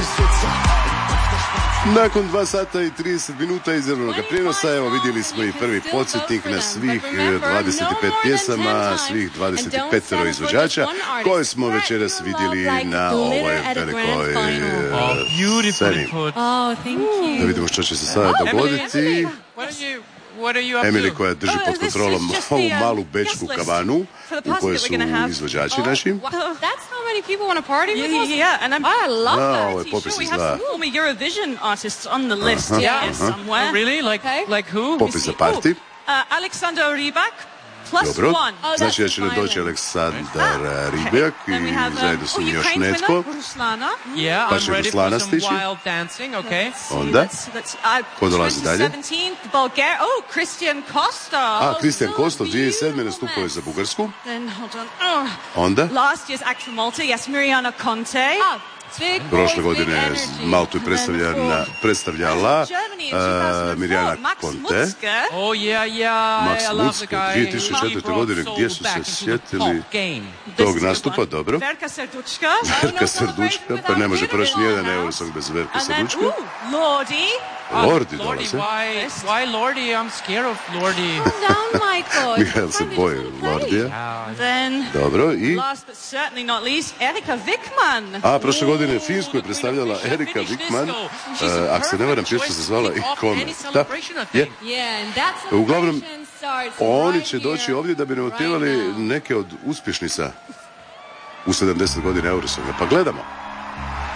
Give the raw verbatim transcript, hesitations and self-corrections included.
Nakon dva sata i trideset minuta izravnog prijenosa, evo vidjeli smo i prvi podsjetnik na svih dvadeset pet pjesama, svih dvadeset pet izvođača koje smo večeras vidjeli na ovoj velikoj sceni. Da vidimo što će se sada dogoditi. Emily koja drži pod kontrolom ovu malu bečku kavanu u kojoj su izvođači naši. People want to party with us? Yeah, yeah, and I'm, I love no, that. Ovo je popis We iz have dva. some Eurovision artists on the list Uh-huh. yeah, Uh-huh. somewhere. Oh, really? Like, Okay. like who? Popis za party. Uh, Alexander Rybak plus Dobro. one. Oh, znači da će nam doći Aleksandar Rybak i Then we have, um, zajedno s oh, njim još Ukraine netko. winner, Ruslana. Yeah, Pa I'm će ready Ruslana for some stići. wild dancing, okay. Onda? Let's, let's, uh, Ko dolazi dalje? twenty seventeen, Bulgaria. Oh, Christian Costa. A, Kristijan Kostov, dvije tisuće sedme nastupao je za Bugarsku. Then, hold on. Oh. Onda? Last year's act from Malta, yes, Mirjana Conte. Prošle godine je Maltu je predstavljala, predstavljala uh, Mirjana Conte. Oh, yeah, yeah. Max I love the Lucke, guy. dvije tisuće četvrte godine, gdje su se sjetili tog nastupa, dobro. Verka Serdučka. Verka Serdučka, pa ne može proći nijedan Eurosong bez Verka And then, Serdučke. ooh, Lordi. Lordi Lordi, dolaze. why, why Lordi? I'm scared of Lordi. Down, Michael. Mihael se boji Lordija. Yeah. Then, Dobro, i... last but certainly not least, Erika Wickman. A, prošle godine Finsku je predstavljala Erika Wickman. Uh, ako se ne varam, pjesma se zvala Ikona. Da, je. Uglavnom, oni će doći ovdje da bi nam otpjevali neke od uspješnica u sedamdeset godina Eurosonga. Pa gledamo.